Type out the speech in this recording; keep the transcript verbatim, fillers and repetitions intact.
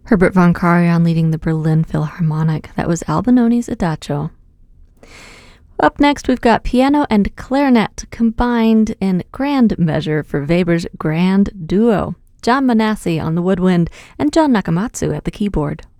Herbert von Karajan leading the Berlin Philharmonic. That was Albinoni's Adagio. Up next, we've got piano and clarinet combined in grand measure for Weber's Grand Duo. John Manassi on the woodwind and John Nakamatsu at the keyboard.